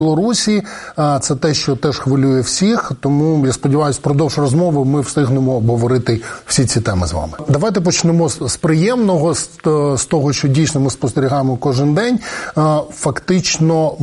Білорусі. Це те, що теж хвилює всіх, тому, я сподіваюся, впродовж розмови ми встигнемо обговорити всі ці теми з вами. Давайте почнемо з приємного, з того, що дійсно ми спостерігаємо кожен день. Фактично,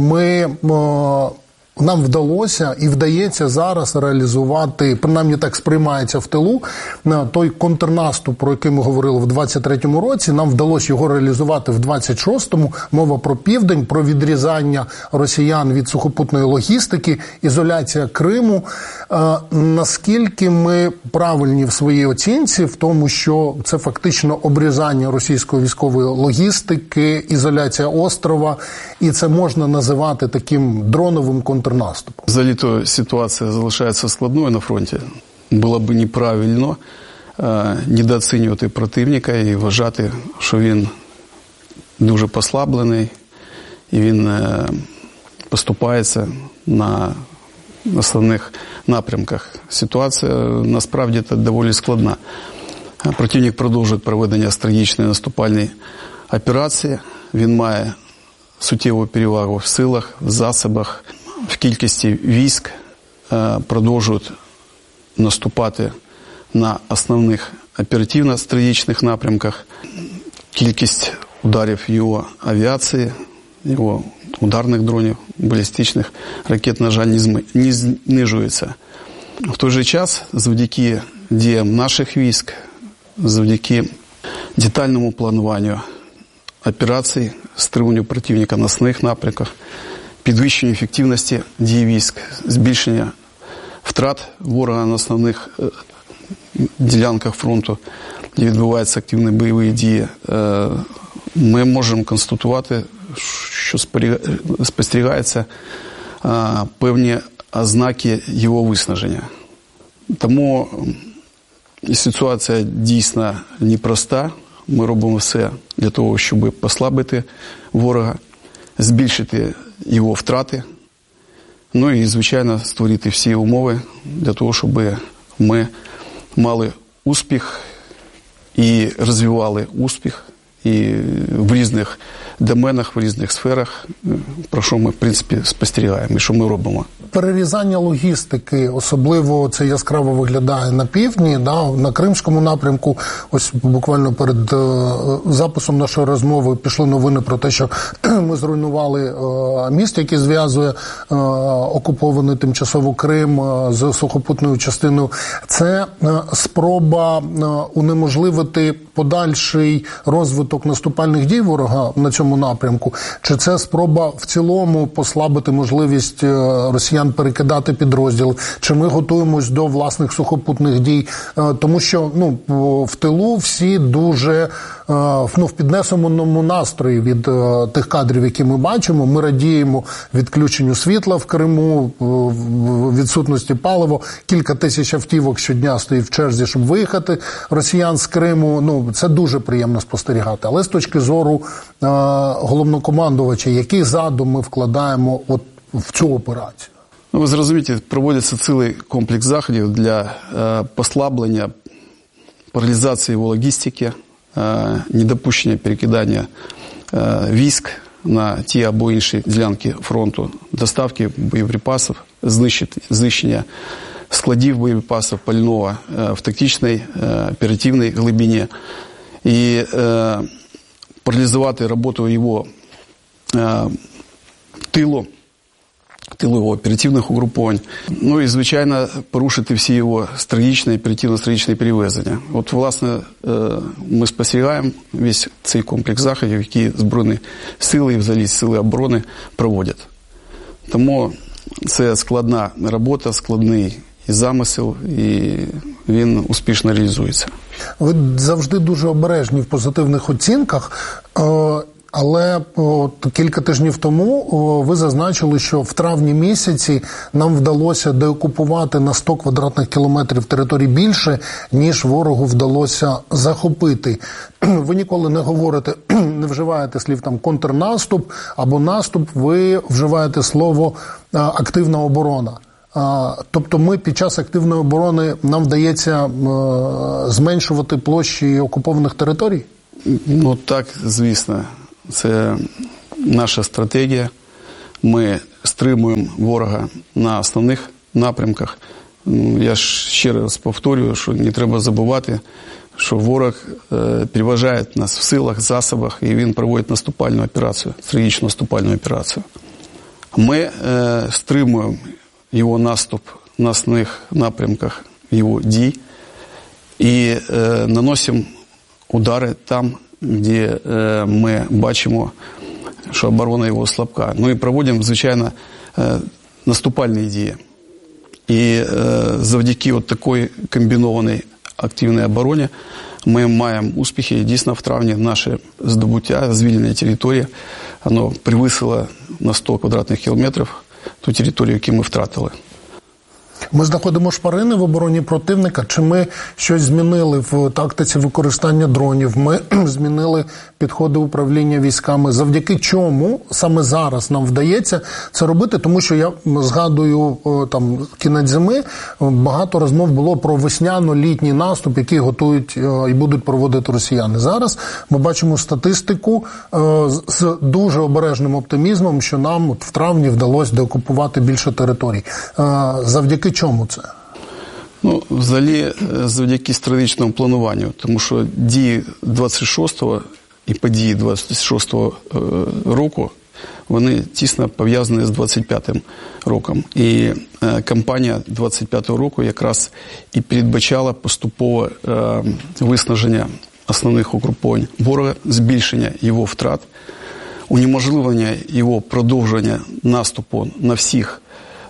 нам вдалося і вдається зараз реалізувати, принаймні так сприймається в тилу, той контрнаступ, про який ми говорили в 23-му році, нам вдалося його реалізувати в 26-му. Мова про південь, про відрізання росіян від сухопутної логістики, ізоляція Криму. Наскільки ми правильні в своїй оцінці в тому, що це фактично обрізання російської військової логістики, ізоляція острова, і це можна називати таким дроновим контрнаступом? Взагалі-то ситуація залишається складною на фронті. Було б неправильно недооцінювати противника і вважати, що він дуже послаблений і він поступається на основних напрямках. Ситуація насправді доволі складна. Противник продовжує проведення стратегічної наступальної операції. Він має суттєву перевагу в силах, в засобах, в кількості військ, продовжують наступати на основних оперативно-стратегічних напрямках. Кількість ударів його авіації, його ударних дронів, балістичних ракет, на жаль, не знижується. В той же час, завдяки діям наших військ, завдяки детальному плануванню операцій, стримуванню противника на основних напрямках, підвищенню ефективності дій військ, збільшення втрат ворога на основних ділянках фронту, де відбуваються активні бойові дії, ми можемо констатувати, що спостерігаються певні ознаки його виснаження. Тому ситуація дійсно непроста. Ми робимо все для того, щоб послабити ворога, збільшити його втрати, ну і, звичайно, створити всі умови для того, щоб ми мали успіх і розвивали успіх і в різних доменах, в різних сферах, про що ми, в принципі, спостерігаємо і що ми робимо. Перерізання логістики, особливо це яскраво виглядає на півдні, на Кримському напрямку. Ось буквально перед записом нашої розмови пішли новини про те, що ми зруйнували міст, який зв'язує окупований тимчасово Крим з сухопутною частиною. Це спроба унеможливити подальший розвиток наступальних дій ворога на цьому напрямку? Чи це спроба в цілому послабити можливість росіян перекидати підрозділи? Чи ми готуємось до власних сухопутних дій? Тому що в тилу всі дуже в піднесеному настрої від тих кадрів, які ми бачимо. Ми радіємо відключенню світла в Криму, відсутності палива. Кілька тисяч автівок щодня стоїть в черзі, щоб виїхати росіян з Криму. Це дуже приємно спостерігати. Але з точки зору головнокомандувача, який задум ми вкладаємо в цю операцію? Ви зрозумієте, проводиться цілий комплекс заходів для послаблення, паралізації його логістики, недопущення перекидання військ на ті або інші ділянки фронту, доставки боєприпасів, знищення складів боєприпасів, пального в тактичній, оперативній глибині і паралізувати роботу його тилу його оперативних угруповань. Ну і, звичайно, порушити всі його стратегічні, оперативно-стратегічні перевезення. Власне, ми спостерігаємо весь цей комплекс заходів, які Збройні сили і взагалі сили оборони проводять. Тому це складна робота, складний і замисел, і він успішно реалізується. Ви завжди дуже обережні в позитивних оцінках. Але кілька тижнів тому ви зазначили, що в травні місяці нам вдалося деокупувати на 100 квадратних кілометрів територій більше, ніж ворогу вдалося захопити. Ви ніколи не говорите, не вживаєте слів контрнаступ або наступ, ви вживаєте слово активна оборона. Тобто ми під час активної оборони, нам вдається зменшувати площі окупованих територій? Так, звісно. Це наша стратегія. Ми стримуємо ворога на основних напрямках. Я ж ще раз повторюю, що не треба забувати, що ворог переважає нас в силах, засобах, і він проводить наступальну операцію, стратегічну наступальну операцію. Ми стримуємо його наступ на основних напрямках його дій і наносимо удари там, де ми бачимо, що оборона його слабка. Ну і проводимо, звичайно, наступальні дії. І завдяки от такої комбінованій активній обороні ми маємо успіхи. І дійсно в травні наше здобуття, звільнення території, воно перевисило на 100 квадратних кілометрів ту територію, яку ми втратили. Ми знаходимо шпарини в обороні противника, чи ми щось змінили в тактиці використання дронів, ми змінили підходи управління військами, завдяки чому саме зараз нам вдається це робити, тому що я згадую там кінець зими, багато розмов було про весняно-літній наступ, який готують і будуть проводити росіяни. Зараз ми бачимо статистику з дуже обережним оптимізмом, що нам в травні вдалося деокупувати більше територій. Завдяки чому це? Ну, взагалі, завдяки стратегічному плануванню, тому що дії 26-го і події 26-го року, вони тісно пов'язані з 25-м роком. І кампанія 25-го року якраз і передбачала поступове виснаження основних угруповань ворога, збільшення його втрат, унеможливлення його продовження наступу на всіх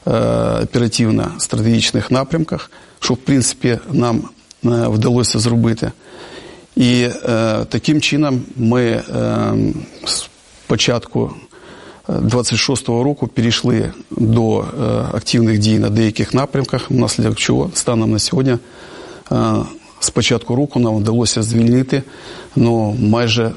оперативно-стратегічних напрямках, що, в принципі, нам вдалося зробити. І таким чином ми з початку 26-го року перейшли до активних дій на деяких напрямках, внаслідок чого станом на сьогодні з початку року нам вдалося звільнити майже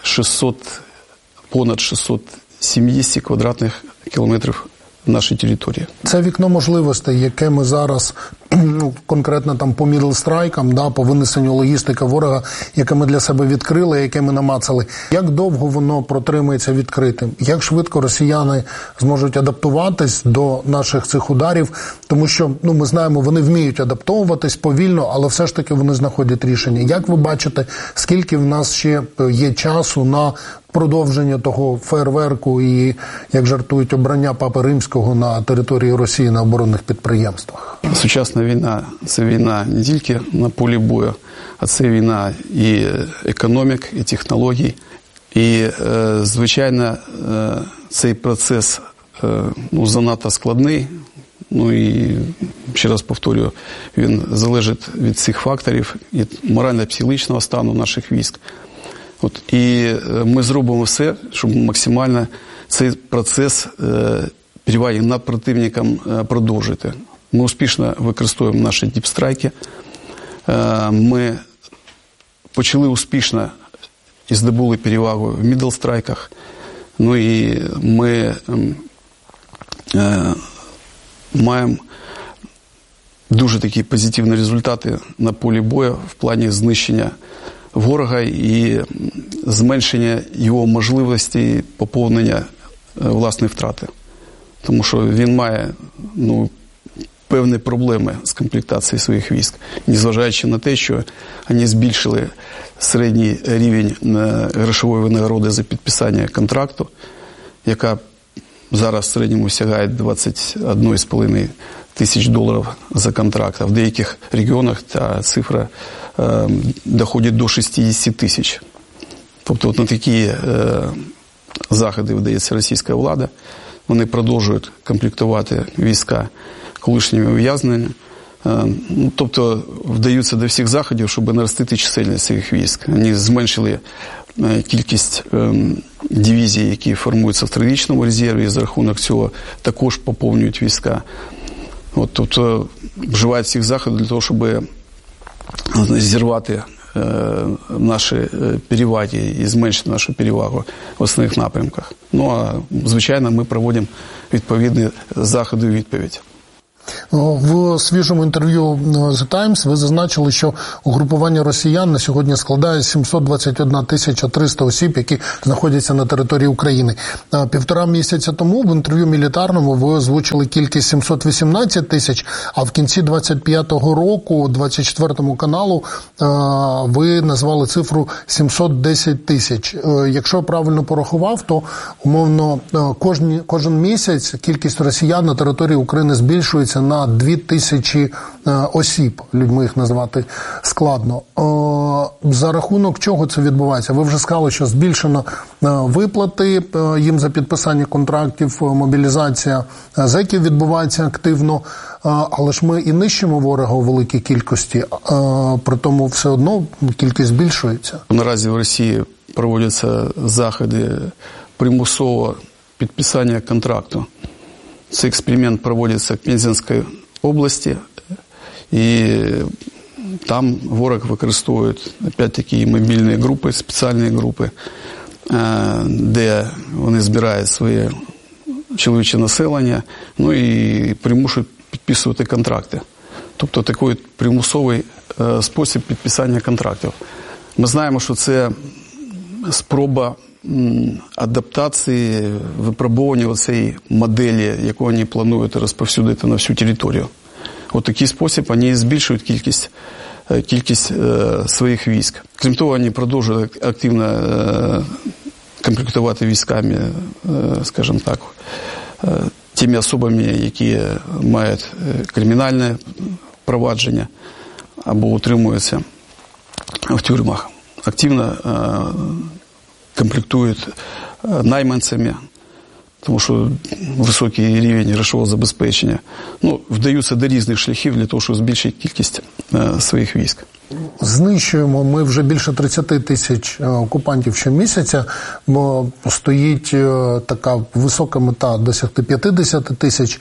понад 670 квадратних кілометрів нашої території. Це вікно можливостей, яке ми зараз, конкретно там по мідлстрайкам, по винесенню логістики ворога, яке ми для себе відкрили, яке ми намацали. Як довго воно протримається відкритим? Як швидко росіяни зможуть адаптуватись до наших цих ударів? Тому що, ми знаємо, вони вміють адаптовуватись повільно, але все ж таки вони знаходять рішення. Як ви бачите, скільки в нас ще є часу на продовження того фейерверку і, як жартують, обрання Папи Римського на території Росії на оборонних підприємствах? Сучасна війна – це війна не тільки на полі бою, а це війна і економік, і технологій. І, звичайно, цей процес занадто складний. І, ще раз повторюю, він залежить від цих факторів, від морально-психологічного стану наших військ. І ми зробимо все, щоб максимально цей процес переваги над противником продовжити. Ми успішно використовуємо наші діпстрайки. Ми почали успішно і здобули перевагу в мідлстрайках. І ми маємо дуже такі позитивні результати на полі бою в плані знищення ворога і зменшення його можливості поповнення власної втрати. Тому що він має певні проблеми з комплектацією своїх військ, незважаючи на те, що вони збільшили середній рівень грошової винагороди за підписання контракту, яка зараз в середньому сягає 21,5 тисяч доларів за контракт, а в деяких регіонах та цифра доходить до 60 тисяч. Тобто на такі заходи вдається російська влада. Вони продовжують комплектувати війська колишніми ув'язненнями. Тобто вдаються до всіх заходів, щоб наростити чисельність своїх військ. Вони зменшили кількість дивізій, які формуються в стратегічному резерві, і за рахунок цього також поповнюють війська. Тобто вживають всіх заходів для того, щоб зірвати наші переваги і зменшити нашу перевагу в основних напрямках. А звичайно, ми проводимо відповідні заходи у відповідь. В свіжому інтерв'ю The Times ви зазначили, що угрупування росіян на сьогодні складає 721 300 осіб, які знаходяться на території України. Півтора місяця тому в інтерв'ю мілітарному ви озвучили кількість 718 тисяч, а в кінці 25-го року, 24-му каналу, ви назвали цифру 710 тисяч. Якщо я правильно порахував, то умовно кожен місяць кількість росіян на території України збільшується на 2000 осіб, людьми їх назвати складно. За рахунок чого це відбувається? Ви вже сказали, що збільшено виплати їм за підписання контрактів, мобілізація зеків відбувається активно, але ж ми і нищимо ворога у великій кількості, при тому все одно кількість збільшується. Наразі в Росії проводяться заходи примусового підписання контракту. Цей експеримент проводиться в Пензенській області, і там ворог використовує, опять-таки, і мобільні групи, спеціальні групи, де вони збирають своє чоловіче населення, ну і примушують підписувати контракти. Тобто такий примусовий спосіб підписання контрактів. Ми знаємо, що це спроба адаптації, випробування цієї моделі, яку вони планують розповсюдити на всю територію. От такий спосіб вони збільшують кількість своїх військ. Крім того, вони продовжують активно комплектувати військами, скажімо так, тими особами, які мають кримінальне провадження або утримуються в тюрмах. Активно комплектують найманцями, тому що високий рівень грошового забезпечення. Вдаються до різних шляхів для того, щоб збільшити кількість своїх військ. Знищуємо ми вже більше 30 тисяч окупантів щомісяця, бо стоїть така висока мета досягти 50 тисяч.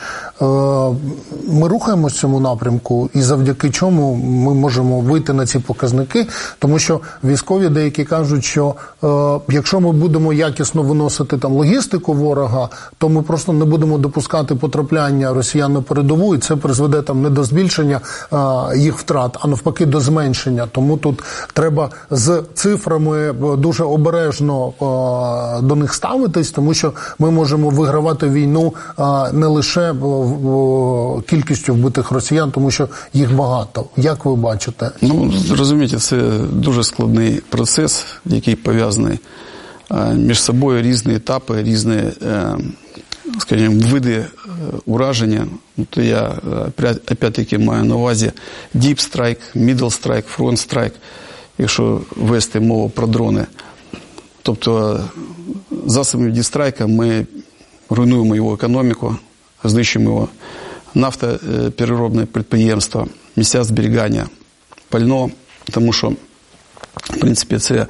Ми рухаємося в цьому напрямку, і завдяки чому ми можемо вийти на ці показники, тому що військові деякі кажуть, що якщо ми будемо якісно виносити там логістику ворога, то ми просто не будемо допускати потрапляння росіян на передову, і це призведе там не до збільшення їх втрат, а навпаки до зменшення. Тому тут треба з цифрами дуже обережно до них ставитись, тому що ми можемо вигравати війну не лише кількістю вбитих росіян, тому що їх багато. Як ви бачите? Розумієте, це дуже складний процес, який пов'язаний між собою, різні етапи, різні, скажімо, види ураження. То я опять-таки маю на увазі deep strike, middle strike, front strike, якщо вести мову про дрони. Тобто засобами діпстрайка ми руйнуємо його економіку, знищуємо його нафтопереробне підприємство, місця зберігання пального, тому що, в принципі, це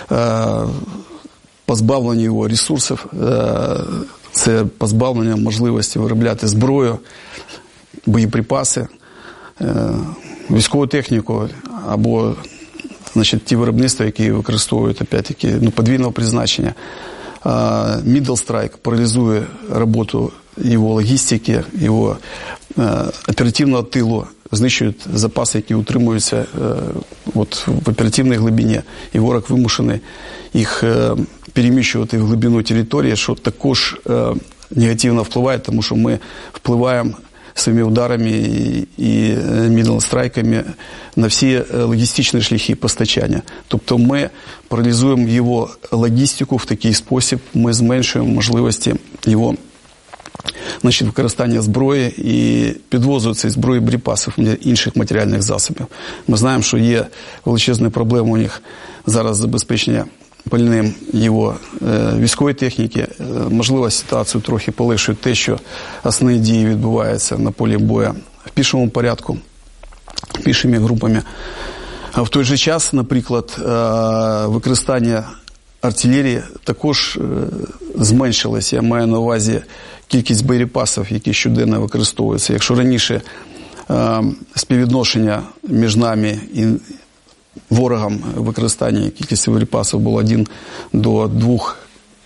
позбавлення його ресурсів, це позбавлення можливості виробляти зброю, боєприпаси, військову техніку або ті виробництва, які використовують опять-таки подвійного призначення. Middle Strike паралізує роботу його логістики, його оперативного тилу, знищують запаси, які утримуються в оперативній глибині, і ворог вимушений їх переміщувати в глибину території, що також негативно впливає, тому що ми впливаємо своїми ударами і мідл-страйками на всі логістичні шляхи постачання. Тобто ми паралізуємо його логістику в такий спосіб, ми зменшуємо можливості його використання зброї і підвозу цієї зброї боєприпасів і інших матеріальних засобів. Ми знаємо, що є величезна проблема у них зараз забезпечення пальним його військової техніки. Можливо, ситуацію трохи полегшує те, що основні дії відбуваються на полі бою в пішому порядку, пішими групами. А в той же час, наприклад, використання артилерії також зменшилося. Я маю на увазі кількість боєприпасів, які щоденно використовуються. Якщо раніше співвідношення між нами і ворогом використання кількості боєприпасів було 1 до 2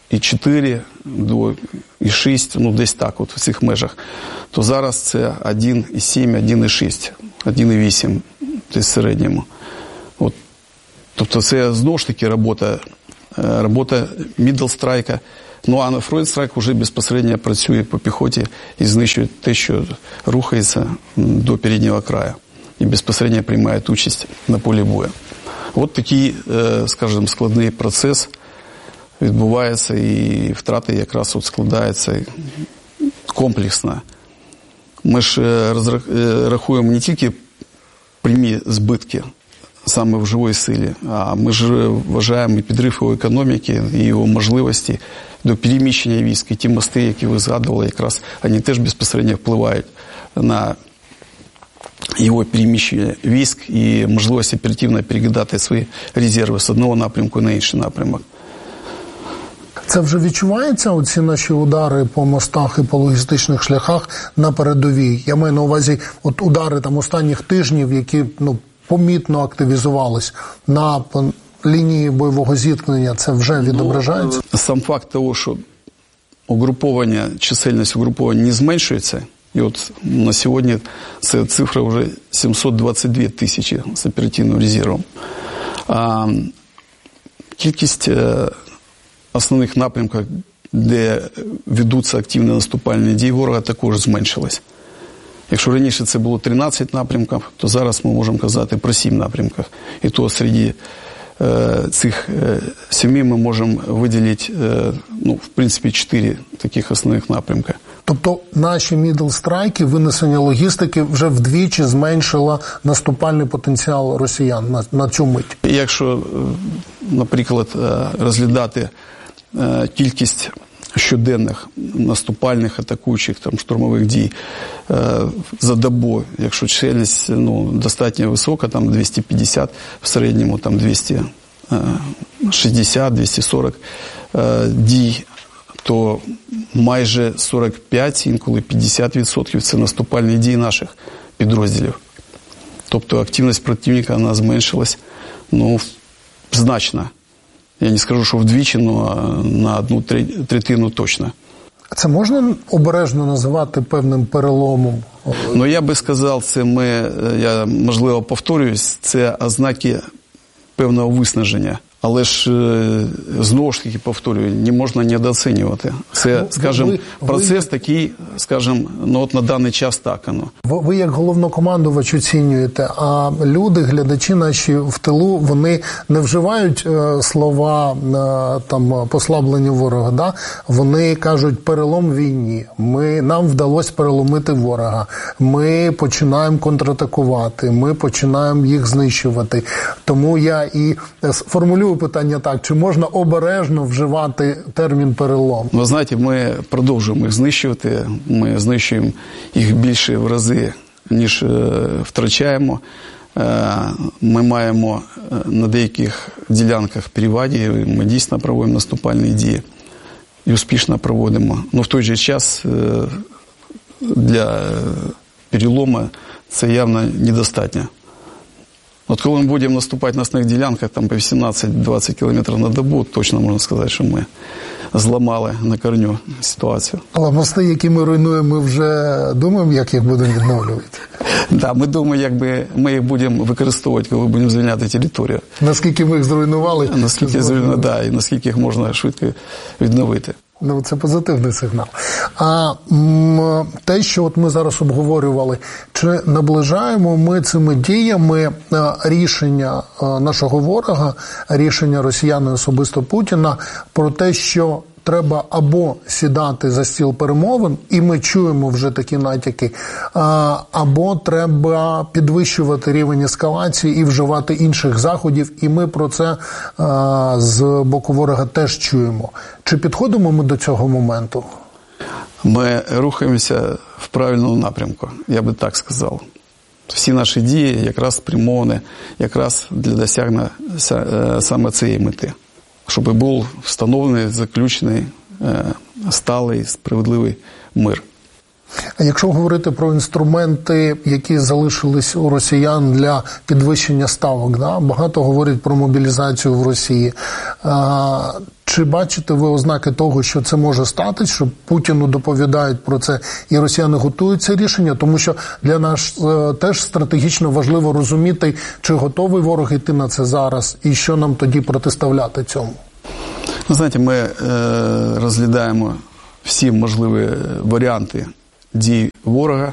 1,4 до 1,6, ну десь так, от в цих межах, то зараз це 1,7, 1,6, 1,8 десь в середньому. От. Тобто це знову ж таки робота мідл-страйка. Ну а фронт-страйк вже безпосередньо працює по піхоті і знищує те, що рухається до переднього краю. І безпосередньо приймає участь на полі бою. От такий, скажімо, складний процес відбувається, і втрати якраз от складаються комплексно. Ми ж рахуємо не тільки прямі збитки саме в живій силі, а ми ж вважаємо і підрив його економіки, і його можливості до переміщення військ. І ті мости, які ви згадували, якраз вони теж безпосередньо впливають на його переміщення військ і можливість оперативно перекидати свої резерви з одного напрямку на інший напрямок. Це вже відчувається, оці наші удари по мостах і по логістичних шляхах на передовій? Я маю на увазі от удари там останніх тижнів, які помітно активізувались на лінії бойового зіткнення. Це вже відображається? Сам факт того, що чисельність угруповання не зменшується, і от на сьогодні це цифра вже 722 тисячі з оперативним резервом. Кількість основних напрямків, де ведуться активні наступальні дії ворога, також зменшилась. Якщо раніше це було 13 напрямків, то зараз ми можемо казати про 7 напрямків. І то серед цих 7 ми можемо виділити, в принципі, 4 таких основних напрямки. Тобто наші мідл-страйки, винесення логістики вже вдвічі зменшило наступальний потенціал росіян на цю мить? Якщо, наприклад, розглядати кількість щоденних наступальних, атакуючих, штурмових дій за добу, якщо чисельність достатньо висока, 250, в середньому 260, 240 дій, то майже 45, інколи 50% це наступальні дії наших підрозділів. Тобто активність противника, вона зменшилась значно. Я не скажу, що вдвічі, але на 1/3 точно. Це можна обережно називати певним переломом? Я би сказав, я, можливо, повторююсь, це ознаки певного виснаження. Але ж, знову ж таки, повторюю, не можна недооцінювати. Це, скажімо, процес такий, скажімо, на даний час так. Ви як головнокомандувач оцінюєте, а люди, глядачі наші в тилу, вони не вживають слова послаблення ворога, да? Вони кажуть перелом в війні, нам вдалося переломити ворога, ми починаємо контратакувати, ми починаємо їх знищувати. Тому я і формулюю питання так, чи можна обережно вживати термін перелом? Ви знаєте, ми продовжуємо їх знищувати, ми знищуємо їх більше в рази, ніж втрачаємо. Ми маємо на деяких ділянках переваги, ми дійсно проводимо наступальні дії і успішно проводимо. Але в той же час для перелому це явно недостатньо. От коли ми будемо наступати на основних ділянках по 18-20 км на добу, точно можна сказати, що ми зламали на корню ситуацію. Але мости, які ми руйнуємо, ми вже думаємо, як їх будемо відновлювати? Так, ми думаємо, як ми їх будемо використовувати, коли будемо звільняти територію. Наскільки ми їх зруйнували? І наскільки їх можна швидко відновити. Це позитивний сигнал. А те, що ми зараз обговорювали, чи наближаємо ми цими діями рішення нашого ворога, рішення росіян і особисто Путіна про те, що треба або сідати за стіл перемовин, і ми чуємо вже такі натяки, або треба підвищувати рівень ескалації і вживати інших заходів, і ми про це з боку ворога теж чуємо. Чи підходимо ми до цього моменту? Ми рухаємося в правильному напрямку, я би так сказав. Всі наші дії якраз спрямовані якраз для досягнення саме цієї мети. Щоб був встановлений, заключений, сталий, справедливий мир. А якщо говорити про інструменти, які залишились у росіян для підвищення ставок, да? Багато говорять про мобілізацію в Росії. Чи бачите ви ознаки того, що це може статись, що Путіну доповідають про це і росіяни готують це рішення? Тому що для нас теж стратегічно важливо розуміти, чи готовий ворог йти на це зараз, і що нам тоді протиставляти цьому. Ви знаєте, ми розглядаємо всі можливі варіанти дій ворога.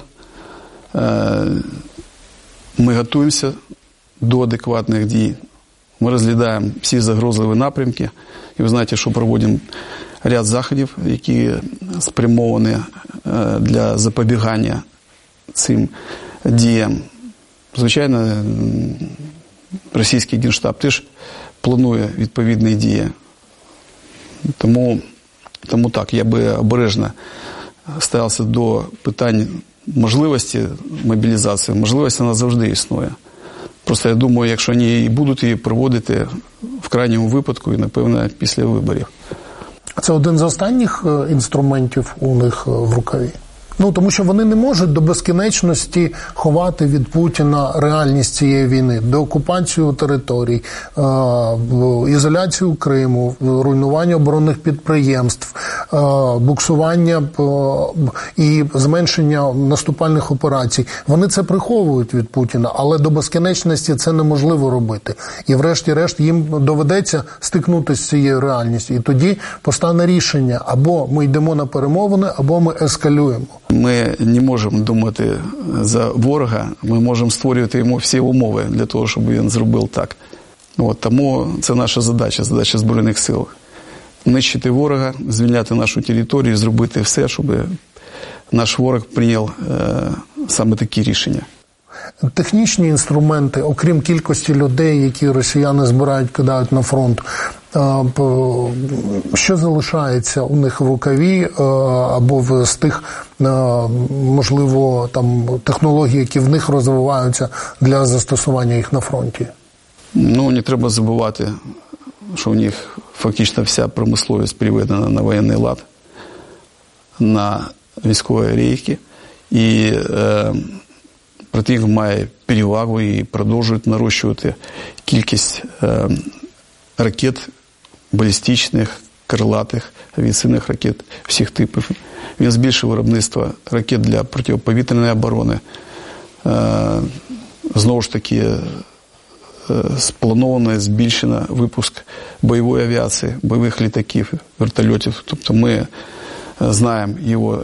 Ми готуємося до адекватних дій. Ми розглядаємо всі загрозливі напрямки. І ви знаєте, що проводимо ряд заходів, які спрямовані для запобігання цим діям. Звичайно, російський Генштаб теж планує відповідні дії. Тому так, я би обережно ставився до питань можливості мобілізації. Можливість вона завжди існує. Просто я думаю, якщо вони і будуть її проводити в крайньому випадку і, напевно, після виборів. Це один з останніх інструментів у них в рукаві? Тому що вони не можуть до безкінечності ховати від Путіна реальність цієї війни, деокупацію територій, ізоляцію Криму, руйнування оборонних підприємств, буксування і зменшення наступальних операцій. Вони це приховують від Путіна, але до безкінечності це неможливо робити. І врешті-решт їм доведеться стикнутися з цією реальністю. І тоді постане рішення: або ми йдемо на перемовини, або ми ескалюємо. Ми не можемо думати за ворога, ми можемо створювати йому всі умови для того, щоб він зробив так. Тому це наша задача Збройних сил. Нищити ворога, звільняти нашу територію, зробити все, щоб наш ворог прийняв саме такі рішення. Технічні інструменти, окрім кількості людей, які росіяни збирають, кидають на фронт, що залишається у них в рукаві або з тих, можливо, технологій, які в них розвиваються для застосування їх на фронті? Не треба забувати, що у них фактично вся промисловість приведена на воєнний лад, на військові рейки, і противник має перевагу і продовжують нарощувати кількість ракет балістичних, крилатих, авіаційних ракет всіх типів. Він збільшив виробництво ракет для протиповітряної оборони. Знову ж таки, сплановано, збільшено випуск бойової авіації, бойових літаків, вертольотів. Тобто ми знаємо його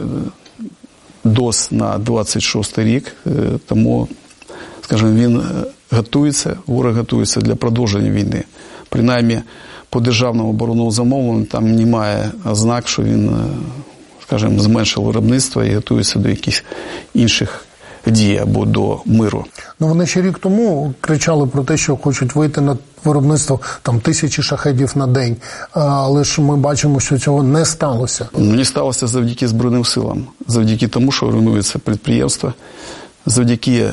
ДОС на 26 рік, тому, скажімо, він готується, ворог готується для продовження війни. Принаймні, по державному оборонному замовленню там немає ознак, що він, скажімо, зменшив виробництво і готується до якихось інших дій або до миру. Вони ще рік тому кричали про те, що хочуть вийти на виробництво 1000 шахедів на день. Але ж ми бачимо, що цього не сталося. Не сталося завдяки Збройним силам. Завдяки тому, що руйнуються підприємства, завдяки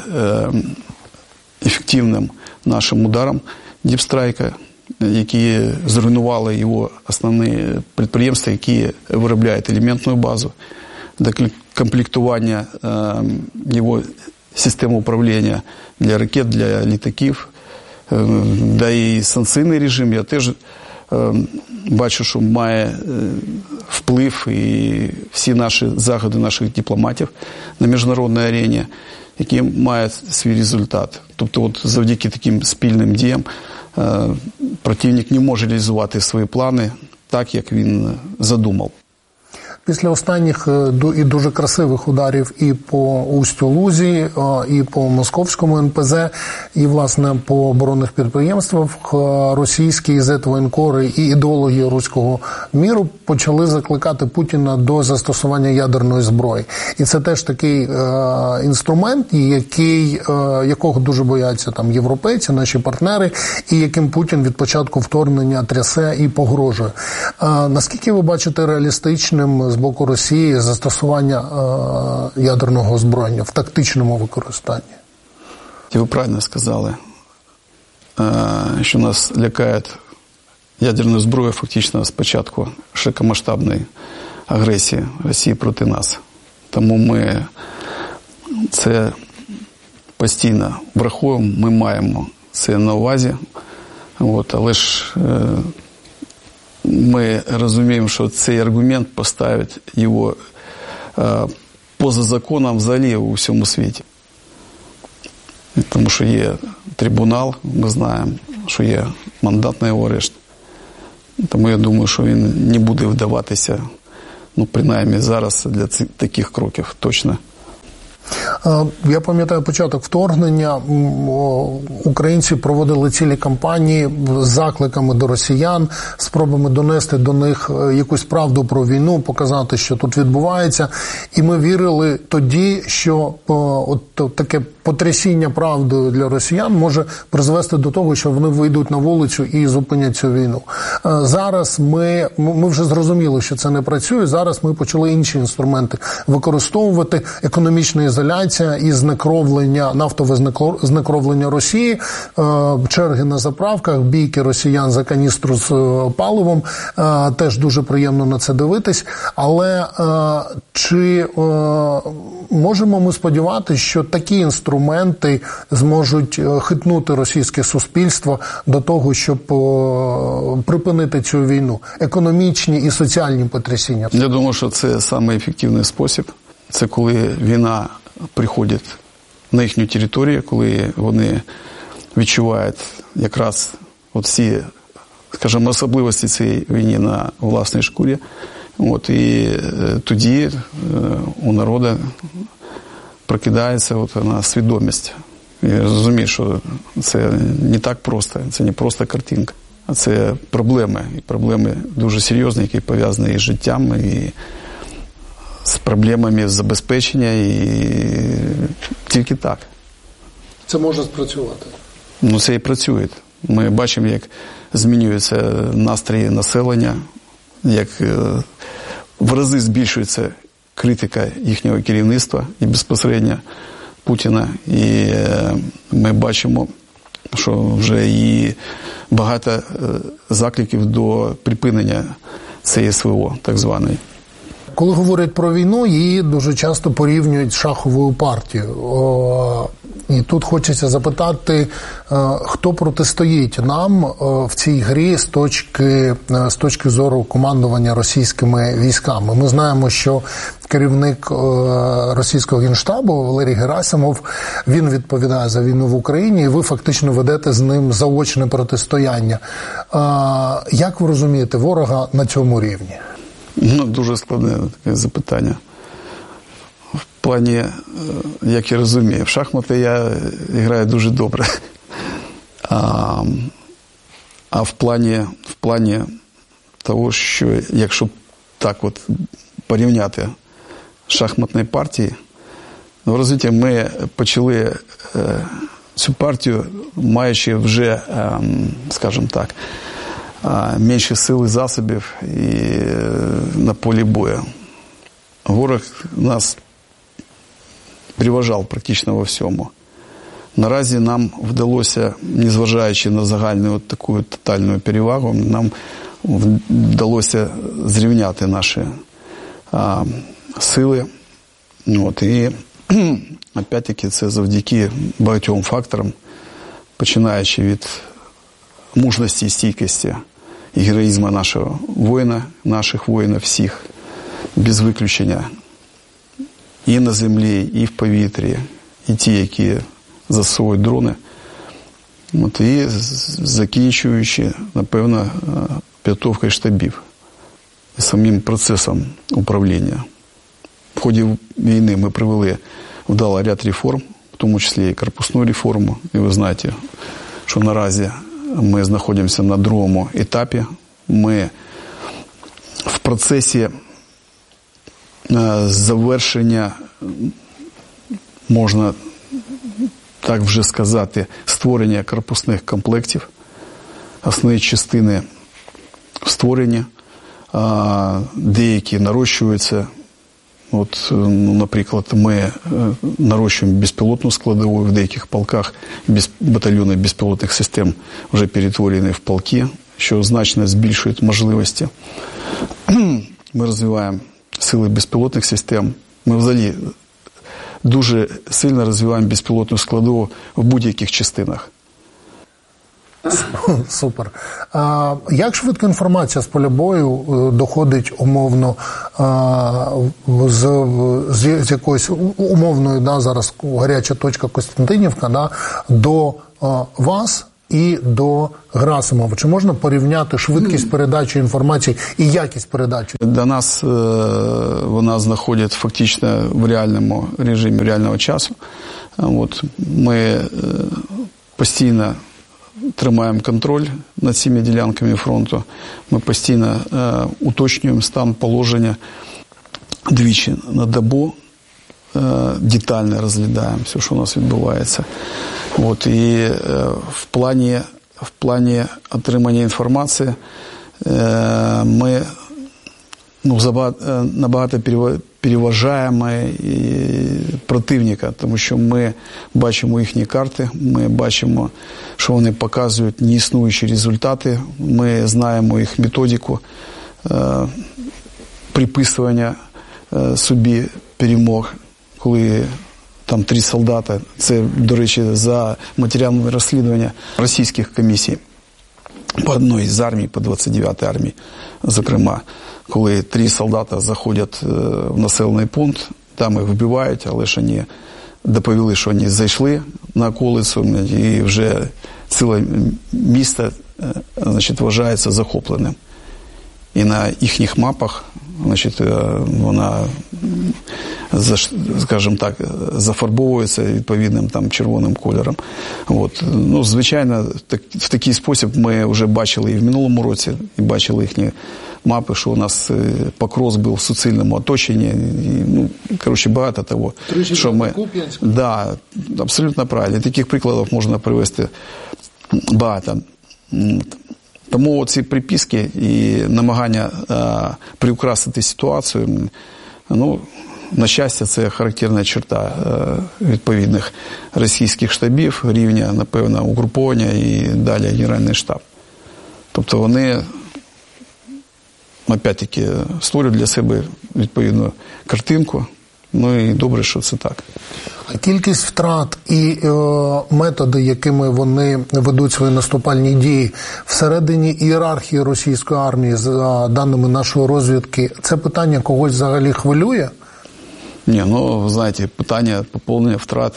ефективним нашим ударам Діпстрайка, які зруйнували його основні підприємства, які виробляють елементну базу, до комплектування його системи управління для ракет, для літаків, да і санкційний режим. Я теж бачу, що має вплив і всі наші заходи наших дипломатів на міжнародній арені, які мають свій результат. Тобто завдяки таким спільним діям противник не може реалізувати свої плани так, як він задумав. Після останніх і дуже красивих ударів і по Устю-Лузі, і по Московському НПЗ, і, власне, по оборонних підприємствах, російські зет-воєнкори і ідеологи руського міру почали закликати Путіна до застосування ядерної зброї. І це теж такий інструмент, якого дуже бояться європейці, наші партнери, і яким Путін від початку вторгнення трясе і погрожує. Наскільки ви бачите реалістичним з боку Росії застосування ядерного озброєння в тактичному використанні? Ви правильно сказали, що нас лякає ядерною зброєю фактично з початку широкомасштабної агресії Росії проти нас. Тому ми це постійно враховуємо, ми маємо це на увазі. Але ж ми розуміємо, що цей аргумент поставить його поза законом взагалі у всьому світі. Тому що є трибунал, ми знаємо, що є мандат на його арешт. Тому я думаю, що він не буде вдаватися, принаймні зараз для таких кроків точно. Я пам'ятаю початок вторгнення. Українці проводили цілі кампанії з закликами до росіян, спробами донести до них якусь правду про війну, показати, що тут відбувається. І ми вірили тоді, що таке потрясіння правдою для росіян може призвести до того, що вони вийдуть на вулицю і зупинять цю війну. Зараз ми вже зрозуміли, що це не працює. Зараз ми почали інші інструменти використовувати. Економічна ізоляція і знекровлення, нафтове знекровлення Росії, черги на заправках, бійки росіян за каністру з паливом. Теж дуже приємно на це дивитись. Але чи можемо ми сподіватися, що такі інструменти зможуть хитнути російське суспільство до того, щоб припинити цю війну? Економічні і соціальні потрясіння. Я думаю, що це самий ефективний спосіб. Це коли війна приходить на їхню територію, коли вони відчувають якраз всі, скажімо, особливості цієї війни на власній шкурі. І тоді у народу прокидається вона свідомість. Я розумію, що це не так просто, це не просто картинка, а це проблеми. І проблеми дуже серйозні, які пов'язані із життям, і з проблемами забезпечення, і тільки так. Це може спрацювати? Це і працює. Ми бачимо, як змінюються настрої населення, як в рази збільшується критика їхнього керівництва і безпосередньо Путіна. І ми бачимо, що вже і багато закликів до припинення цієї СВО, так званої. Коли говорять про війну, її дуже часто порівнюють з шаховою партією. І тут хочеться запитати, хто протистоїть нам в цій грі з точки зору командування російськими військами. Ми знаємо, що керівник російського Генштабу Валерій Герасимов, він відповідає за війну в Україні, і ви фактично ведете з ним заочне протистояння. Як ви розумієте ворога на цьому рівні? Дуже складне таке запитання. В плані, як я розумію, в шахмати я граю дуже добре. А в плані того, що якщо так порівняти шахматні партії, розумієте, ми почали цю партію, маючи вже, скажімо так, менше сил і засобів і на полі бою. Ворог нас переважав практично во всьому. Наразі нам вдалося, незважаючи на загальну таку тотальну перевагу, нам вдалося зрівняти наші сили. І опять-таки це завдяки багатьом факторам, починаючи від мужності і стійкості і героїзму нашого воїна, наших воїнів всіх, без виключення. І на землі, і в повітрі, і ті, які засовують дрони. І закінчуючи, напевно, підготовкою штабів і самим процесом управління. В ході війни ми провели вдало ряд реформ, в тому числі і корпусну реформу. І ви знаєте, що наразі ми знаходимося на другому етапі. Ми в процесі завершення, можна так вже сказати, створення корпусних комплектів. Основні частини створені, деякі нарощуються. Наприклад, ми нарощуємо безпілотну складову в деяких полках, батальйони безпілотних систем вже перетворені в полки, що значно збільшує можливості. Ми розвиваємо сили безпілотних систем, Ми взагалі дуже сильно розвиваємо безпілотну складову в будь-яких частинах. Супер. Як швидко інформація з поля бою доходить умовно з якоїсь умовної, да, зараз гаряча точка Костянтинівка, да, до вас і до Герасимова? Чи можна порівняти швидкість передачі інформації і якість передачі? До нас вона знаходить фактично в реальному режимі реального часу. От, ми постійно тримаємо контроль над цими ділянками фронту. Ми постійно уточнюємо стан положення двічі на добу, детально розглядаємо все, що у нас відбувається. От, і в плані отримання інформації ми набагато переважаємо противника, тому що ми бачимо їхні карти, ми бачимо, що вони показують неіснуючі результати, ми знаємо їх методику приписування собі перемог, коли там 3 солдати, це, до речі, за матеріалами розслідування російських комісій по одній з армій, по 29-й армії, зокрема, коли 3 солдати заходять в населений пункт, там їх вбивають, але ж вони доповіли, що вони зайшли на околицю, і вже ціле місто, значить, вважається захопленим. І на їхніх мапах, значить, вона, скажімо так, зафарбовується відповідним там червоним кольором. От. Ну, звичайно, в такий спосіб ми вже бачили і в минулому році, і бачили їхні мапи, що у нас Покрос був в суцільному оточенні. І, ну, коротше, багато того, що ми... Да, абсолютно правильно. Таких прикладів можна привести багато. Тому ці приписки і намагання приукрасити ситуацію, ну, на щастя, це характерна черта відповідних російських штабів, рівня, напевно, угруповання і далі Генеральний штаб. Тобто вони, опять-таки, створюють для себе відповідну картинку, ну і добре, що це так. Кількість втрат і методи, якими вони ведуть свої наступальні дії всередині ієрархії російської армії, за даними нашої розвідки, це питання когось взагалі хвилює? Ні, ну, ви знаєте, питання поповнення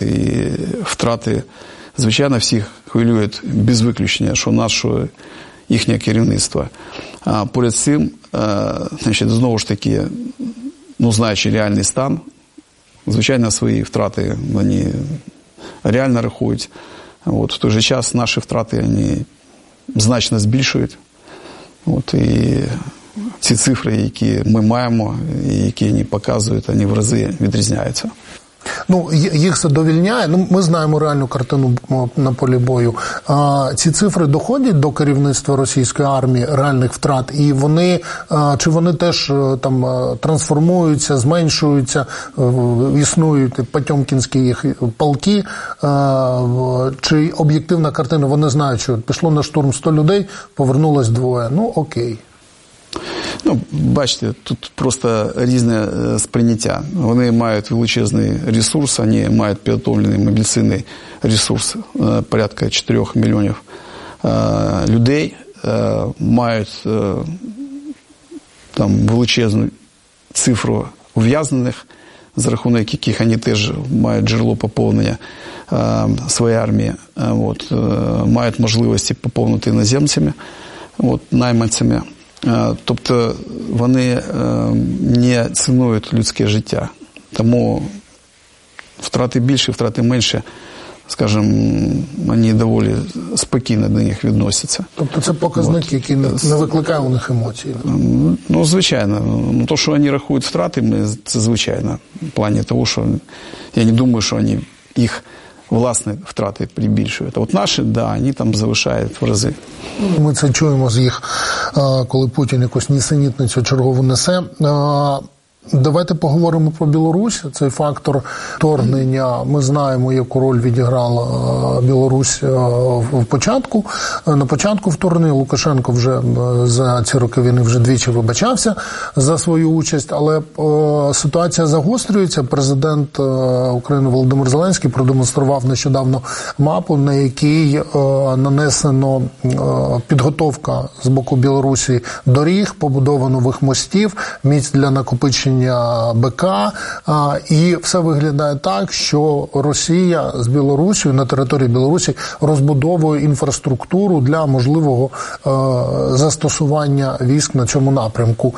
втрати, звичайно, всіх хвилюють без виключення, що нас, що їхнє керівництво. А поряд з цим, значить, знову ж таки, ну, знаючи реальний стан, звичайно, свої втрати вони реально рахують. От, в той же час наші втрати вони значно збільшують. От, і ці цифри, які ми маємо, і які вони показують, вони в рази відрізняються. Ну, їх задовільняє. Ну, ми знаємо реальну картину на полі бою. Ці цифри доходять до керівництва російської армії, реальних втрат, і вони, чи вони теж там трансформуються, зменшуються, існують потьомкінські їх полки, чи об'єктивна картина, вони знають, що пішло на штурм 100 людей, повернулось 2. Ну, окей. Ну, бачите, тут просто різне сприйняття. Вони мають величезний ресурс, вони мають підготовлений мобілізаційний ресурс, порядка 4 мільйонів людей, мають там величезну цифру ув'язнених, за рахунок яких вони теж мають джерело поповнення своєї армії, от, мають можливості поповнити іноземцями, от, найманцями. Тобто вони не цінують людське життя. Тому втрати більше, втрати менше, скажімо, вони доволі спокійно до них відносяться. Тобто це показник, який не викликає у них емоцій? Ну, звичайно. Ну, то, що вони рахують втрати, це звичайно. В плані того, що я не думаю, що вони їх власне втрати прибільшують. А от наші, да, вони там завишають в рази. Ми це чуємо з їх, коли Путін якусь нісенітницю чергову несе. Давайте поговоримо про Білорусь. Цей фактор вторгнення, ми знаємо, яку роль відіграла Білорусь в початку. На початку вторгнення Лукашенко вже за ці роки війни вже двічі вибачався за свою участь, але ситуація загострюється. Президент України Володимир Зеленський продемонстрував нещодавно мапу, на якій нанесено підготовка з боку Білорусі доріг, побудова нових мостів, місць для накопичення БК, і все виглядає так, що Росія з Білорусі на території Білорусі розбудовує інфраструктуру для можливого застосування військ на цьому напрямку.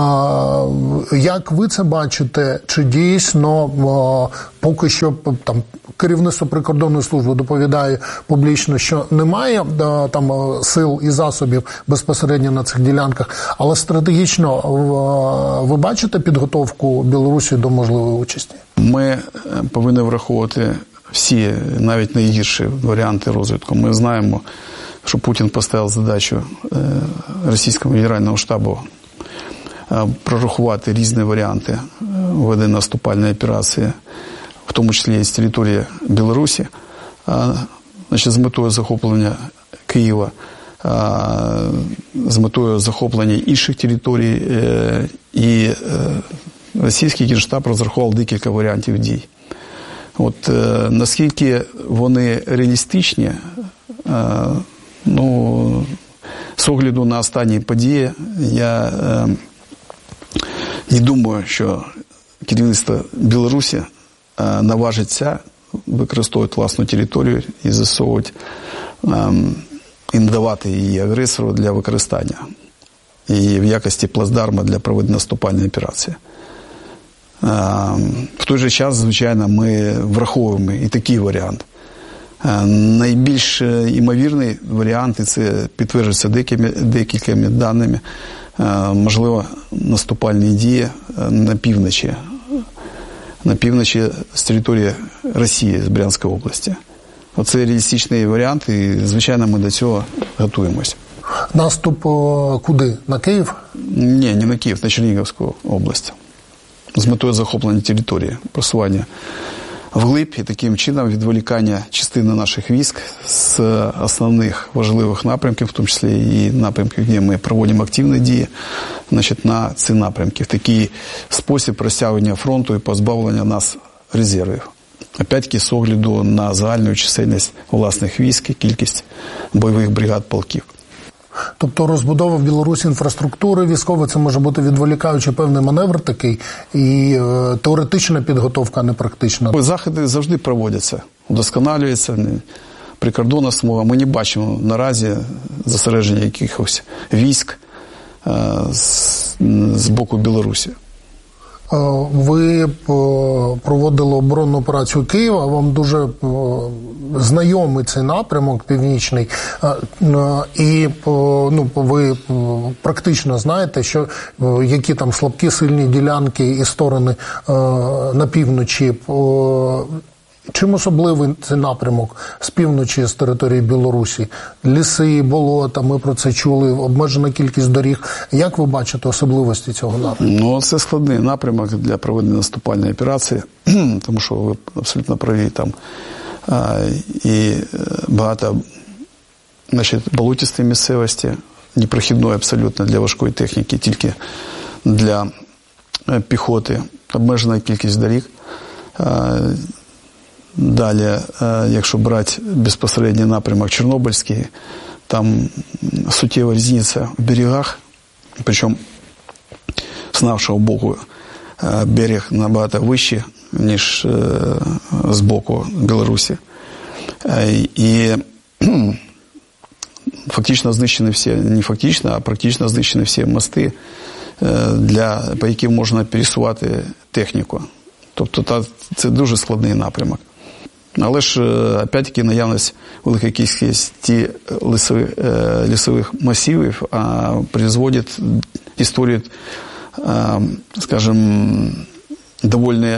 Як ви це бачите? Чи дійсно поки що там керівництво прикордонної служби доповідає публічно, що немає там сил і засобів безпосередньо на цих ділянках, але стратегічно ви бачите підготовку Білорусі до можливої участі? Ми повинні враховувати всі, навіть найгірші варіанти розвитку. Ми знаємо, що Путін поставив задачу російському Генеральному штабу прорахувати різні варіанти ведення наступальної операції, в тому числі і з території Білорусі, значить, з метою захоплення Києва, з метою захоплення інших територій, і російський Генштаб розрахував декілька варіантів дій. От наскільки вони реалістичні, ну, з огляду на останні події, я не думаю, що керівництво Білорусі наважиться використовувати власну територію і засовувати, і надавати її агресору для використання і в якості плацдарма для проведення наступальної операції. В той же час, звичайно, ми враховуємо і такий варіант. Найбільш ймовірний варіант, і це підтверджується декількома даними, можливо, наступальні дії на півночі з території Росії, з Брянської області. Оце реалістичний варіант, і, звичайно, ми до цього готуємося. Наступ куди? На Київ? Ні, не на Київ, на Чернігівську область. З метою захоплення території, просування вглиб і таким чином відволікання частини наших військ з основних важливих напрямків, в тому числі і напрямків, де ми проводимо активні дії, значить, на ці напрямки. В такий спосіб розтягування фронту і позбавлення нас резервів. Опять-таки, з огляду на загальну чисельність власних військ і кількість бойових бригад полків. Тобто розбудова в Білорусі інфраструктури військової, це може бути відволікаючи певний маневр такий, і теоретична підготовка, а не практична. Заходи завжди проводяться, удосконалюються, прикордонна смуга. Ми не бачимо наразі зосередження якихось військ з боку Білорусі. Ви проводили оборонну операцію Києва, вам дуже знайомий цей напрямок північний, і ви практично знаєте, що які там слабкі, сильні ділянки і сторони на півночі. Чим особливий цей напрямок з півночі, з території Білорусі? Ліси, болота, ми про це чули, обмежена кількість доріг. Як ви бачите особливості цього напрямку? Ну, це складний напрямок для проведення наступальної операції, тому що ви абсолютно праві, там і багато, значить, болотистої місцевості, непрохідної абсолютно для важкої техніки, тільки для піхоти, обмежена кількість доріг. Далі, якщо брати безпосередній напрямок Чорнобильський, там суттєва різниця в берегах, причому з нашого боку берег набагато вищий, ніж з боку Білорусі. І фактично знищені всі, не фактично, а практично знищені всі мости, по яким можна пересувати техніку. Тобто це дуже складний напрямок. Але ж, опять-таки, наявність великої кількості лісових масивів призводить і створює, скажем, довольно,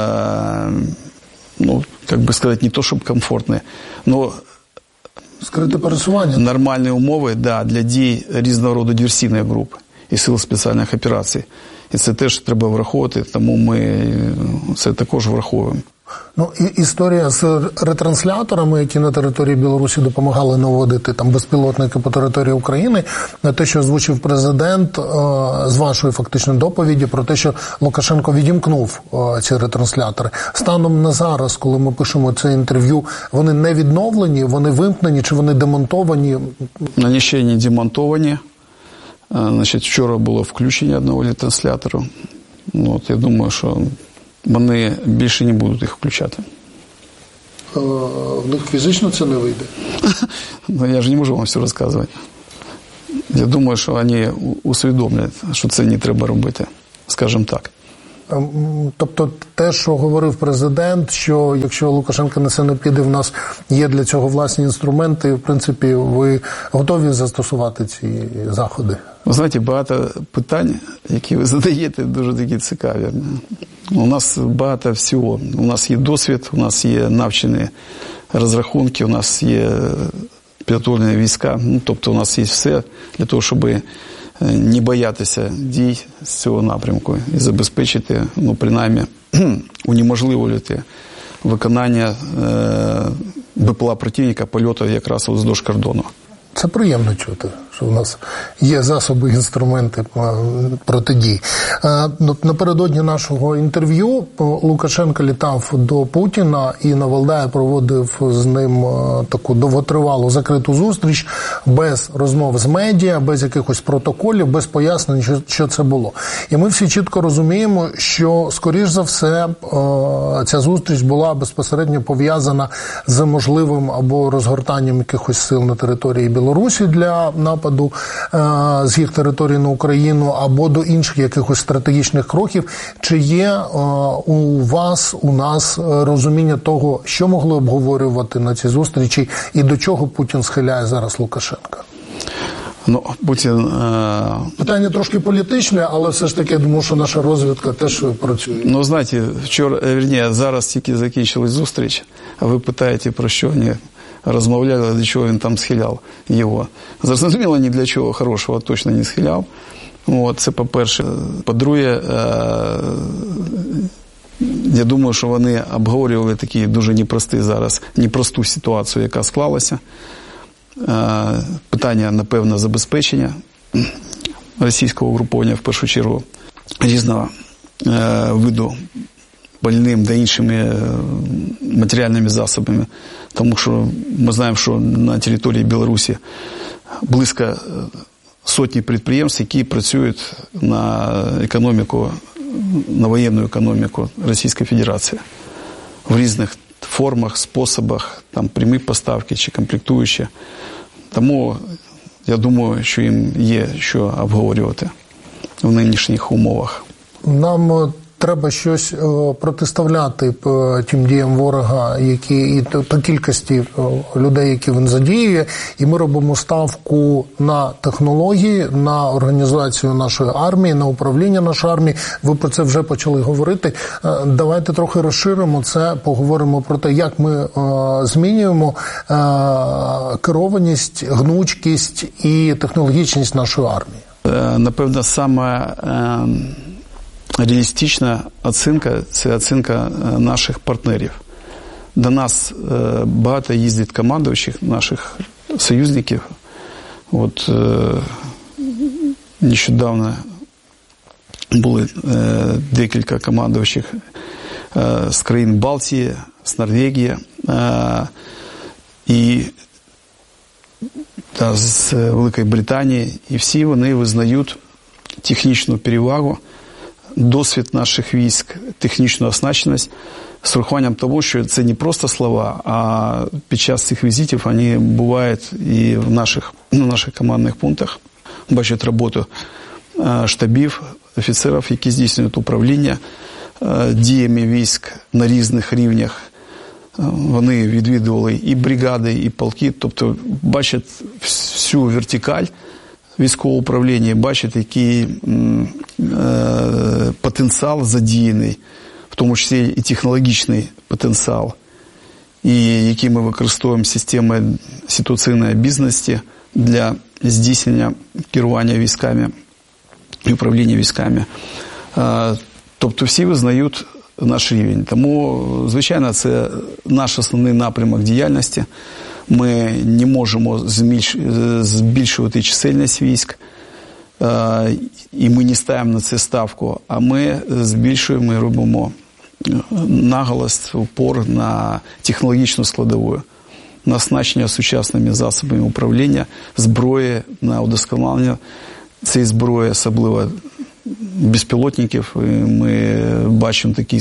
ну, как бы сказать, не то чтобы комфортне, но скрите пересування. Нормальні умови, да, для дій різного роду диверсійних груп. і Сил спеціальних операцій. І це теж треба враховувати, тому ми це також враховуємо. Ну, історія з ретрансляторами, які на території Білорусі допомагали наводити там безпілотники по території України, те, що озвучив президент з вашої фактично доповіді про те, що Лукашенко відімкнув ці ретранслятори. Станом на зараз, коли ми пишемо це інтерв'ю, вони не відновлені, вони вимкнені чи вони демонтовані? Вони ще не демонтовані. Значить, вчора було включення одного ретранслятору. Ну, от, я думаю, що вони більше не будуть їх включати. В них фізично це не вийде? Ну, я ж не можу вам все розказувати. Я думаю, що вони усвідомлять, що це не треба робити, скажімо так. Тобто те, що говорив президент, що якщо Лукашенко на це не піде, в нас є для цього власні інструменти, в принципі, ви готові застосувати ці заходи? Ви знаєте, багато питань, які ви задаєте, дуже такі цікаві. У нас багато всього. У нас є досвід, у нас є навчені розрахунки, у нас є підготовлені війська. Ну, тобто у нас є все для того, щоб не боятися дій з цього напрямку і забезпечити, ну, принаймні, унеможливити виконання БПЛА противника польоту якраз вздовж кордону. Це приємно чути, що в нас є засоби, інструменти протидії. Напередодні нашого інтерв'ю Лукашенко літав до Путіна і на Валдаї проводив з ним таку довготривалу закриту зустріч, без розмов з медіа, без якихось протоколів, без пояснень, що це було. І ми всі чітко розуміємо, що, скоріш за все, ця зустріч була безпосередньо пов'язана з можливим або розгортанням якихось сил на території Білорусі для нападу з їх території на Україну або до інших якихось стратегічних кроків. Чи є у вас, у нас розуміння того, що могли обговорювати на цій зустрічі і до чого Путін схиляє зараз Лукашенка? Ну, Путін... Питання трошки політичне, але все ж таки, я думаю, що наша розвідка теж працює. Ну, знаєте, зараз тільки закінчилась зустріч, а ви питаєте, про що вони розмовляли, до чого він там схиляв його. Зрозуміло, ні для чого хорошого точно не схиляв. От, це по-перше. По-друге, я думаю, що вони обговорювали такі дуже непросту ситуацію, яка склалася. Питання, напевно, забезпечення російського угруповання, в першу чергу, різного виду пальним та іншими матеріальними засобами. Тому що ми знаємо, що на території Білорусі близько сотні підприємств, які працюють на економіку, на воєнну економіку Російської Федерації в різних формах, способах, там прямі поставки чи комплектуючі. Тому я думаю, що їм є що обговорювати в нинішніх умовах. Нам треба щось протиставляти тим діям ворога, і та кількості людей, які він задіює, і ми робимо ставку на технології, на організацію нашої армії, на управління нашої армії. Ви про це вже почали говорити. Давайте трохи розширимо це, поговоримо про те, як ми змінюємо керованість, гнучкість і технологічність нашої армії. Напевно, саме реалістична оцінка – це оцінка наших партнерів. До нас багато їздить командуючих, наших союзників. От нещодавно були декілька командуючих з країн Балтії, з Норвегії і з Великої Британії. І всі вони визнають технічну перевагу, досвід наших військ, технічну оснащеність, з урахуванням того, що це не просто слова, а під час цих візитів вони бувають і на наших командних пунктах, бачать роботу штабів, офіцерів, які здійснюють управління діями військ на різних рівнях. Вони відвідували і бригади, і полки, тобто бачать всю вертикаль військового управління, бачать, який потенціал задіяний, в тому числі і технологічний потенціал, і які ми використовуємо системи ситуаційної обізнаності для здійснення керування військами. і управління військами. Тобто всі визнають наш рівень. Тому, звичайно, це наш основний напрямок діяльності. Ми не можемо збільшувати чисельність військ, і ми не ставимо на це ставку, а ми збільшуємо і робимо наголос, упор на технологічну складову, на оснащення сучасними засобами управління, зброї, на удосконалення цієї зброї, особливо безпілотників. Ми бачимо такі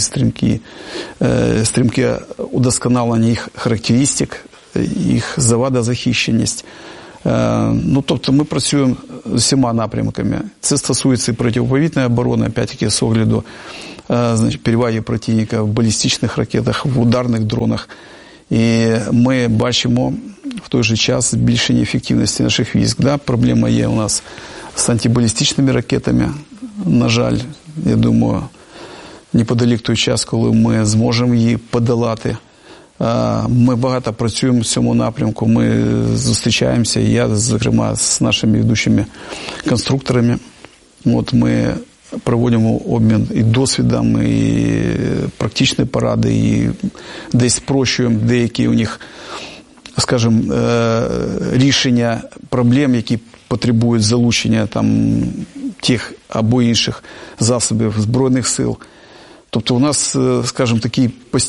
стрімке удосконалення їх характеристик, їх завадозахищеність. Тобто ми працюємо з усіма напрямками. Це стосується і протиповітряної оборони, опять-таки, з огляду переваги противника в балістичних ракетах, в ударних дронах. І ми бачимо в той же час збільшення ефективності наших військ. Да, проблема є у нас з антибалістичними ракетами. На жаль, я думаю, неподалік той час, коли ми зможемо її подолати. Ми багато працюємо в цьому напрямку, ми зустрічаємося, і я, зокрема, з нашими ведучими конструкторами. Ми проводимо обмін і досвідом, і практичні поради, і десь спрощуємо деякі у них, скажімо, рішення проблем, які потребують залучення тих або інших засобів Збройних сил. Тобто у нас, скажімо, такий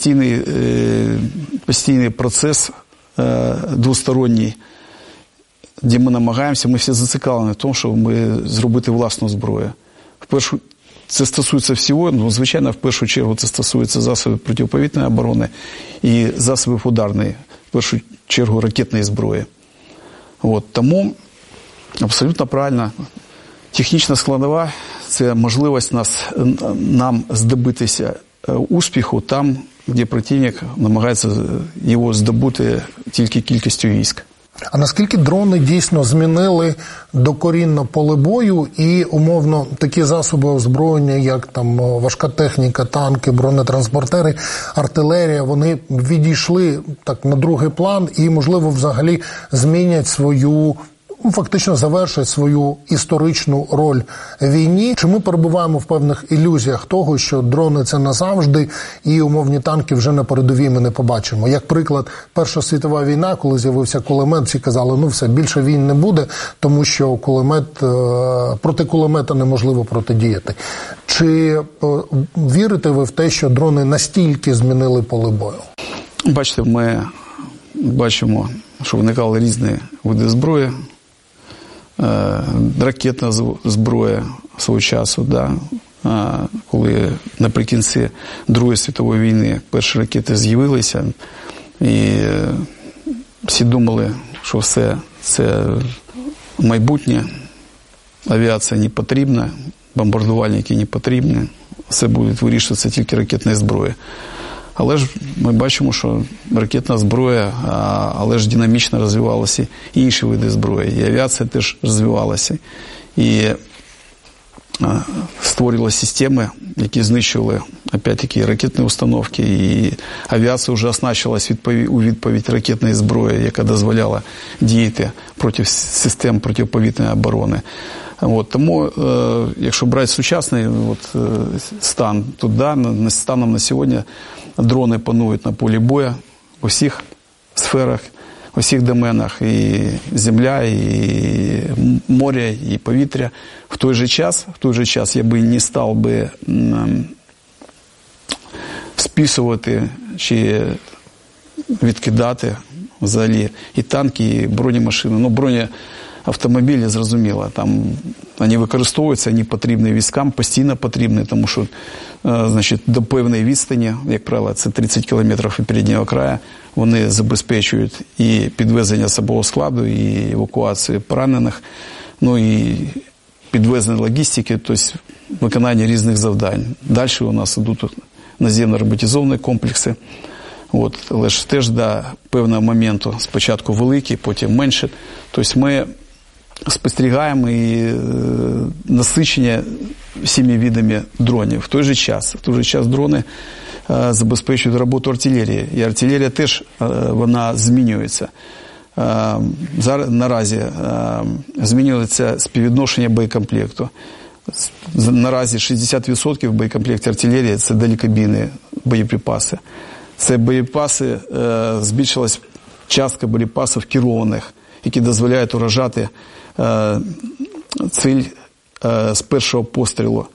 постійний процес двосторонній, де ми намагаємося, ми всі зацікавлені в тому, щоб ми зробити власну зброю. Це стосується всього, звичайно, в першу чергу це стосується засобів протиповітряної оборони і засобів ударної, в першу чергу ракетної зброї. Тому абсолютно правильно, технічна складова – це можливість нам здобутися успіху там, де противник намагається його здобути тільки кількістю військ. А наскільки дрони дійсно змінили докорінно поле бою і, умовно, такі засоби озброєння, як важка техніка, танки, бронетранспортери, артилерія, вони відійшли на другий план і, можливо, взагалі змінять свою, фактично завершить свою історичну роль в війні? Чи ми перебуваємо в певних ілюзіях того, що дрони – це назавжди, і умовні танки вже на передовій ми не побачимо? Як приклад, Перша світова війна, коли з'явився кулемет, всі казали, все, більше війн не буде, тому що проти кулемета неможливо протидіяти. Чи вірите ви в те, що дрони настільки змінили поле бою? Бачите, ми бачимо, що виникали різні види зброї, ракетна зброя свого часу, коли наприкінці Другої світової війни перші ракети з'явилися, і всі думали, що все це майбутнє, авіація не потрібна, бомбардувальники не потрібні, все буде вирішуватися тільки ракетною зброєю. Але ж ми бачимо, що ракетна зброя, але ж динамічно розвивалися і інші види зброї. І авіація теж розвивалася. І створювалися системи, які знищували, опять-таки, ракетні установки. І авіація вже оснащувалася у відповідь ракетної зброї, яка дозволяла діяти проти систем протиповітряної оборони. Тому, якщо брати сучасний стан, то станом на сьогодні дрони панують на полі бою у всіх сферах, у всіх доменах, і земля, і море, і повітря. В той же час я би не став би списувати чи відкидати взагалі і танки, і бронемашини. Бронеавтомобілі, зрозуміло, вони використовуються, вони потрібні військам, постійно потрібні, тому що, до певної відстані, як правило, це 30 кілометрів від переднього краю, вони забезпечують і підвезення особового складу, і евакуацію поранених, і підвезення логістики, тобто виконання різних завдань. Далі у нас йдуть наземно-роботизовані комплекси, але ж теж до певного моменту спочатку великі, потім менше. Тобто ми спостерігаємо і насичення всіми видами дронів. В той же час дрони забезпечують роботу артилерії. І артилерія теж вона змінюється. Наразі змінюється співвідношення боєкомплекту. Наразі 60% в боєкомплекті артилерії – це далекобійні боєприпаси. Це боєприпаси, збільшилась частка боєприпасів керованих, які дозволяють уражати ціль з першого пострілу.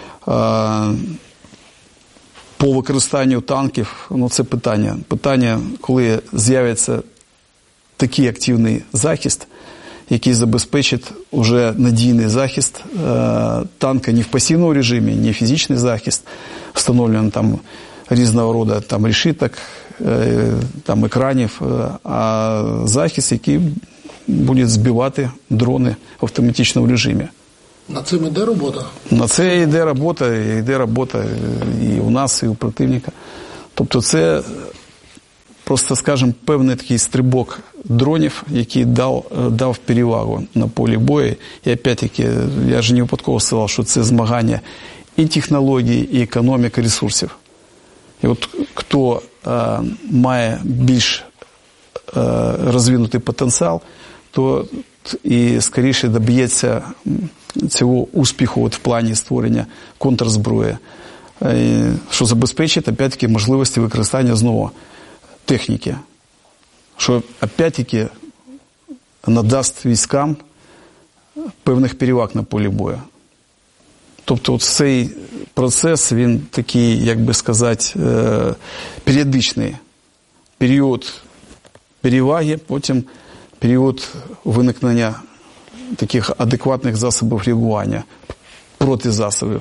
По використанню танків, це питання. Питання, коли з'явиться такий активний захист, який забезпечить уже надійний захист танка не в пасивному режимі, не фізичний захист, встановлено там різного роду там решіток, там екранів, а захист, який буде збивати дрони в автоматичному режимі. На цим йде робота? На це йде робота і у нас, і у противника. Тобто це просто, скажімо, певний такий стрибок дронів, який дав перевагу на полі бою. І опять-таки, я ж не випадково сказав, що це змагання і технологій, і економіки ресурсів. І от хто має більш розвинутий потенціал, то і скоріше доб'ється цього успіху в плані створення контрзброї, що забезпечить, опять-таки, можливості використання знову техніки, що, опять-таки, надасть військам певних переваг на полі бою. Тобто цей процес, він такий, як би сказати, періодичний. Період переваги, потім період виникнення таких адекватних засобів реагування, протизасобів.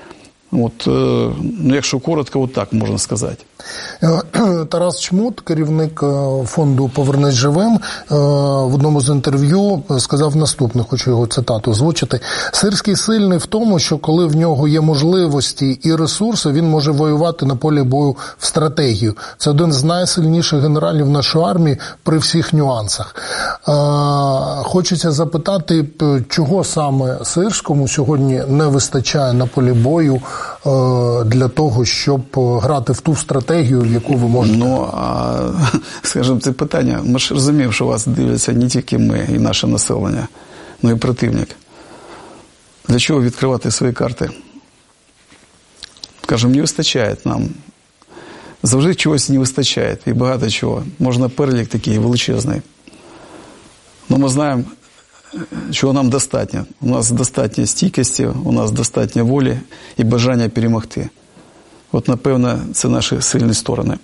Якщо коротко, от так можна сказати. Тарас Чмут, керівник фонду «Повернись живим», в одному з інтерв'ю сказав наступне, хочу його цитату озвучити. «Сирський сильний в тому, що коли в нього є можливості і ресурси, він може воювати на полі бою в стратегію. Це один з найсильніших генералів нашої армії при всіх нюансах». Хочеться запитати, чого саме Сирському сьогодні не вистачає на полі бою для того, щоб грати в ту стратегію, яку ви можете? Скажімо, це питання. Ми ж розуміємо, що вас дивляться не тільки ми і наше населення, але і противник. Для чого відкривати свої карти? Скажімо, не вистачає нам. Завжди чогось не вистачає, і багато чого. Можна перелік такий величезний. Але ми знаємо, чого нам достатньо. У нас достатньо стійкості, у нас достатньо волі і бажання перемогти. От, напевно, це наші сильні сторони.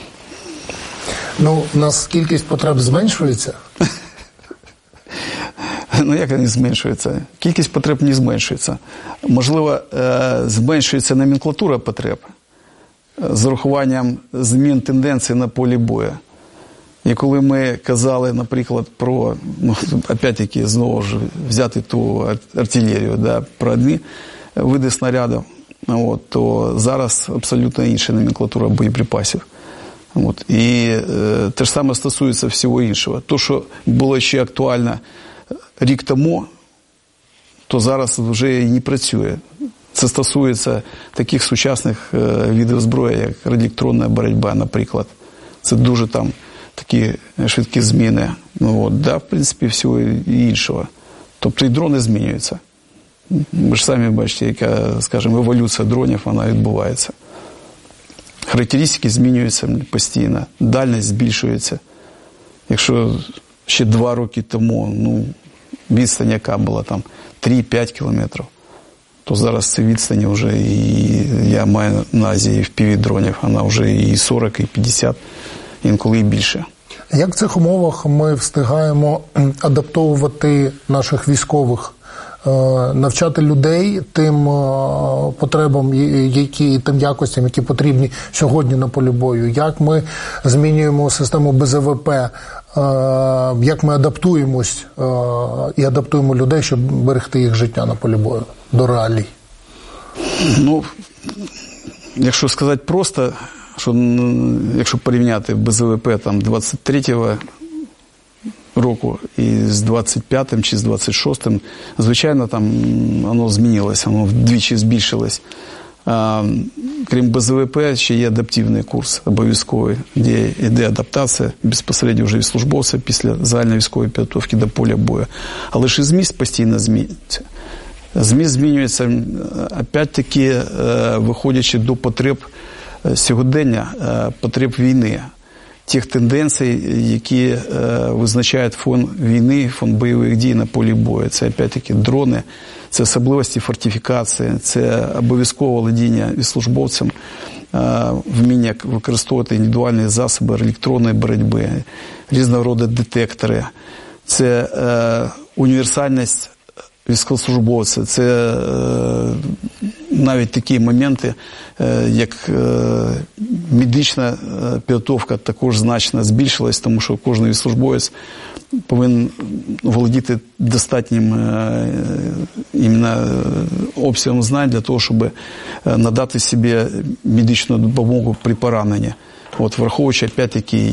У нас кількість потреб зменшується? Як вони зменшуються? Кількість потреб не зменшується. Можливо, зменшується номенклатура потреб з урахуванням змін тенденцій на полі бою. І коли ми казали, наприклад, про, опять-таки, знову ж взяти ту артилерію, про одні види снарядів, то зараз абсолютно інша номенклатура боєприпасів. І те ж саме стосується всього іншого. То, що було ще актуально рік тому, то зараз вже і не працює. Це стосується таких сучасних видів зброї, як радіоелектронна боротьба, наприклад. Це дуже там такі швидкі зміни. В принципі, всього іншого. Тобто і дрони змінюються. Ви ж самі бачите, яка, скажімо, еволюція дронів, вона відбувається. Характеристики змінюються постійно, дальність збільшується. Якщо ще 2 роки тому, відстань яка була там 3-5 кілометрів, то зараз ці відстані вже, і я маю на увазі і FPV-дронів, вона вже і 40, і 50, інколи і більше. Як в цих умовах ми встигаємо адаптовувати наших військових, навчати людей тим потребам, тим якостям, які потрібні сьогодні на полі бою? Як ми змінюємо систему БЗВП? Як ми адаптуємось і адаптуємо людей, щоб берегти їх життя на полі бою до реалій? Якщо сказати просто, що якщо порівняти БЗВП 23-го року і з 25-м чи з 26-м, звичайно, там воно змінилося, воно вдвічі збільшилось. Крім БЗВП, ще є адаптивний курс обов'язковий, де йде адаптація безпосередньо вже і службовця після загальної військової підготовки до поля бою. Але ж і зміст постійно змінюється. Зміст змінюється, опять-таки, виходячи до потреб сьогодення, потреб війни, тих тенденцій, які визначають фон війни, фон бойових дій на полі бою. Це, опять-таки, дрони, це особливості фортифікації, це обов'язкове володіння військовослужбовцям, вміння використовувати індивідуальні засоби електронної боротьби, різного роду детектори, це універсальність військовослужбовця, це навіть такі моменти, як медична підготовка також значно збільшилась, тому що кожен військовослужбовець повинен володіти достатнім іменно обсягом знань для того, щоб надати собі медичну допомогу при пораненні. От, враховуючи, опять-таки,